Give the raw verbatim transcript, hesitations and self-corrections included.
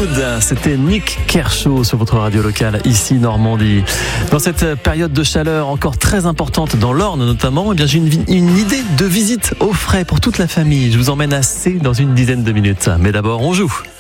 Mood, c'était Nick Kershaw sur votre radio locale, ici Normandie. Dans cette période de chaleur encore très importante dans l'Orne notamment, eh bien, j'ai une, une idée de visite au frais pour toute la famille. Je vous emmène à C dans une dizaine de minutes. Mais d'abord, on joue.